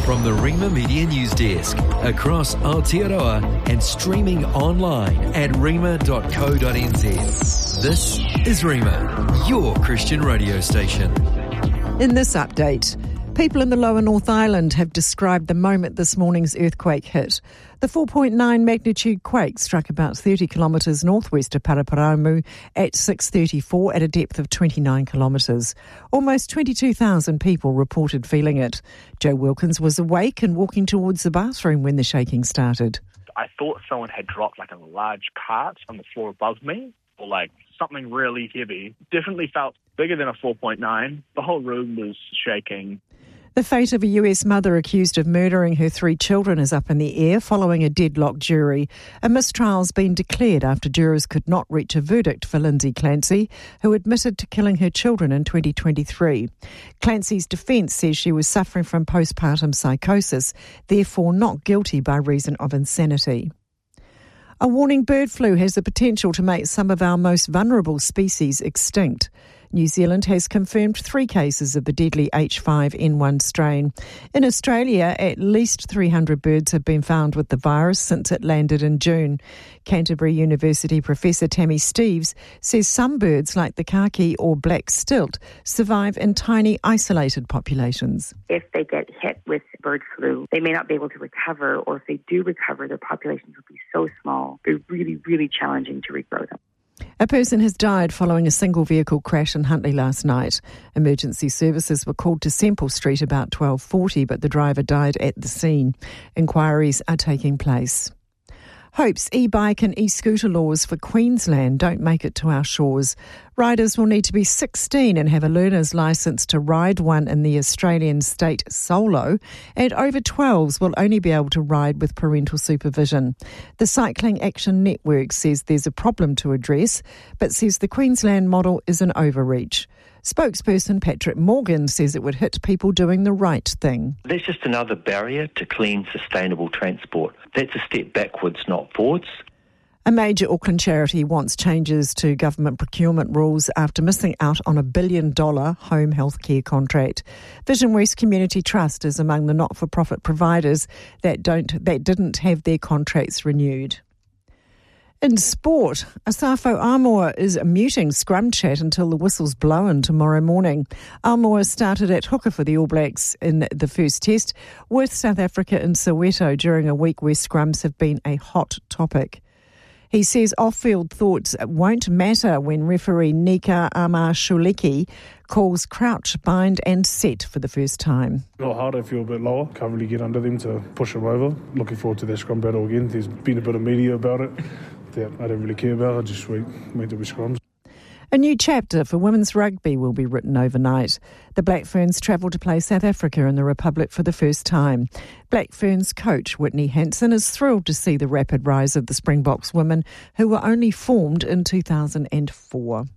from the Rima Media News Desk, across Aotearoa and streaming online at rima.co.nz. This is Rima, your Christian radio station. In this update, people in the lower North Island have described the moment this morning's earthquake hit. The 4.9 magnitude quake struck about 30 kilometres northwest of Paraparaumu at 6:34 at a depth of 29 kilometres. Almost 22,000 people reported feeling it. Joe Wilkins was awake and walking towards the bathroom when the shaking started. I thought someone had dropped like a large cart on the floor above me, or like something really heavy. Definitely felt bigger than a 4.9. The whole room was shaking. The fate of a US mother accused of murdering her 3 children is up in the air following a deadlocked jury. A mistrial's been declared after jurors could not reach a verdict for Lindsay Clancy, who admitted to killing her children in 2023. Clancy's defence says she was suffering from postpartum psychosis, therefore not guilty by reason of insanity. A warning bird flu has the potential to make some of our most vulnerable species extinct. New Zealand has confirmed 3 cases of the deadly H5N1 strain. In Australia, at least 300 birds have been found with the virus since it landed in June. Canterbury University Professor Tammy Steeves says some birds, like the kaki or black stilt, survive in tiny, isolated populations. If they get hit with bird flu, they may not be able to recover, or if they do recover, their populations will be so small, they're really, really challenging to regrow them. A person has died following a single vehicle crash in Huntly last night. Emergency services were called to Semple Street about 12:40, but the driver died at the scene. Inquiries are taking place. Hope's e-bike and e-scooter laws for Queensland don't make it to our shores. Riders will need to be 16 and have a learner's licence to ride one in the Australian state solo, and over 12s will only be able to ride with parental supervision. The Cycling Action Network says there's a problem to address, but says the Queensland model is an overreach. Spokesperson Patrick Morgan says it would hit people doing the right thing. That's just another barrier to clean, sustainable transport. That's a step backwards, not forwards. A major Auckland charity wants changes to government procurement rules after missing out on $1 billion home health care contract. Vision West Community Trust is among the not-for-profit providers that didn't have their contracts renewed. In sport, Asafo Aumua is muting scrum chat until the whistle's blown tomorrow morning. Aumua started at hooker for the All Blacks in the first test with South Africa in Soweto during a week where scrums have been a hot topic. He says off-field thoughts won't matter when referee Nika Amashuleki calls crouch, bind and set for the first time. A lot harder, I feel a bit lower. Can't really get under them to push them over. Looking forward to that scrum battle again. There's been a bit of media about it that I don't really care about. I just wait till we scrums. A new chapter for women's rugby will be written overnight. The Black Ferns travel to play South Africa in the Republic for the first time. Black Ferns coach Whitney Hansen is thrilled to see the rapid rise of the Springboks women, who were only formed in 2004.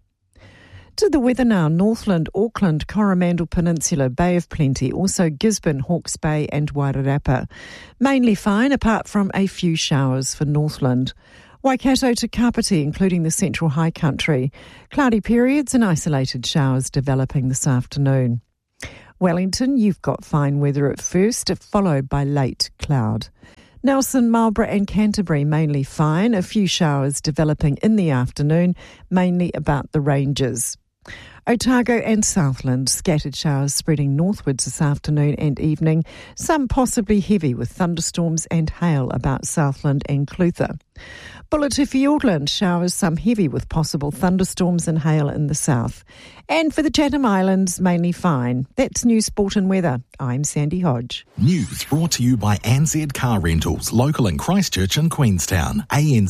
To the weather now: Northland, Auckland, Coromandel Peninsula, Bay of Plenty, also Gisborne, Hawke's Bay and Wairarapa. Mainly fine apart from a few showers for Northland. Waikato to Kapiti, including the central high country. Cloudy periods and isolated showers developing this afternoon. Wellington, you've got fine weather at first, followed by late cloud. Nelson, Marlborough and Canterbury mainly fine, a few showers developing in the afternoon, mainly about the ranges. Otago and Southland, scattered showers spreading northwards this afternoon and evening, some possibly heavy with thunderstorms and hail about Southland and Clutha. Bulla to Fiordland, showers some heavy with possible thunderstorms and hail in the south. And for the Chatham Islands, mainly fine. That's News, Sport and Weather. I'm Sandy Hodge. News brought to you by ANZ Car Rentals, local in Christchurch and Queenstown.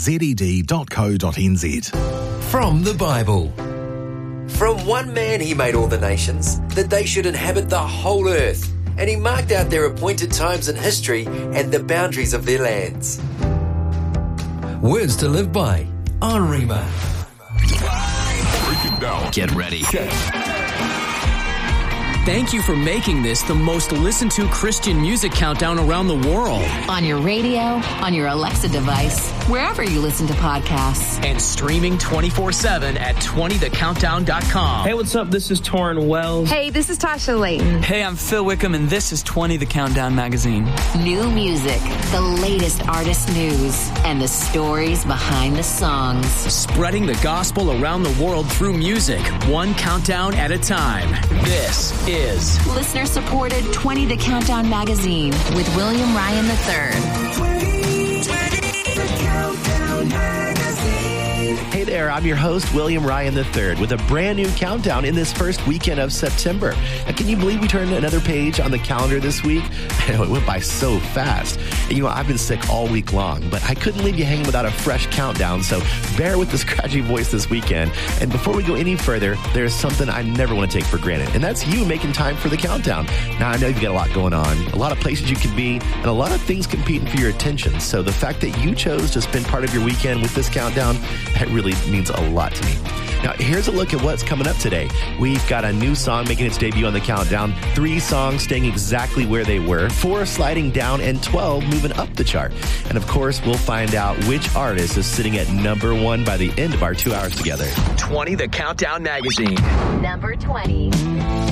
anzed.co.nz. From the Bible. From one man he made all the nations, that they should inhabit the whole earth, and he marked out their appointed times in history and the boundaries of their lands. Words to live by on Rima. Break it down. Get ready. Thank you for making this the most listened to Christian music countdown around the world. On your radio, on your Alexa device, wherever you listen to podcasts. And streaming 24/7 at 20thecountdown.com. Hey, what's up? This is Torrin Wells. Hey, this is Tasha Layton. Hey, I'm Phil Wickham, and this is 20 The Countdown magazine. New music, the latest artist news, and the stories behind the songs. Spreading the gospel around the world through music, one countdown at a time. This is listener-supported 20 The Countdown magazine with William Ryan III. Hey there, I'm your host, William Ryan III, with a brand new countdown in this first weekend of September. Now, can you believe we turned another page on the calendar this week? It went by so fast. And, I've been sick all week long, but I couldn't leave you hanging without a fresh countdown, so bear with the scratchy voice this weekend. And before we go any further, there's something I never want to take for granted, and that's you making time for the countdown. Now, I know you've got a lot going on, a lot of places you can be, and a lot of things competing for your attention. So the fact that you chose to spend part of your weekend with this countdown, that really means a lot to me. Now, here's a look at what's coming up today. We've got a new song making its debut on the countdown, 3 songs staying exactly where they were, 4 sliding down, and 12 moving up the chart. And of course, we'll find out which artist is sitting at number 1 by the end of our 2 hours together. 20 The Countdown magazine. Number 20.